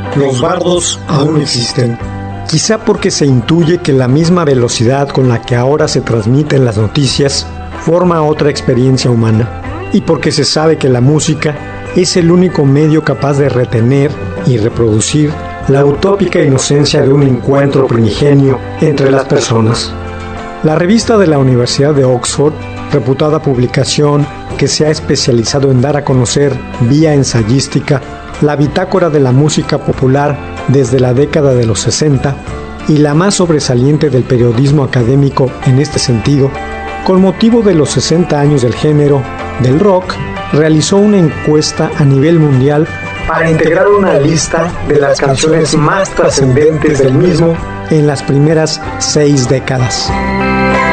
los bardos aún existen. Quizá porque se intuye que la misma velocidad con la que ahora se transmiten las noticias forma otra experiencia humana, y porque se sabe que la música es el único medio capaz de retener y reproducir la utópica inocencia de un encuentro primigenio entre las personas. La revista de la Universidad de Oxford, reputada publicación que se ha especializado en dar a conocer vía ensayística la bitácora de la música popular desde la década de los 60 y la más sobresaliente del periodismo académico en este sentido, con motivo de los 60 años del género del rock, realizó una encuesta a nivel mundial para integrar una lista de las canciones más trascendentes del mismo en las primeras 6 décadas.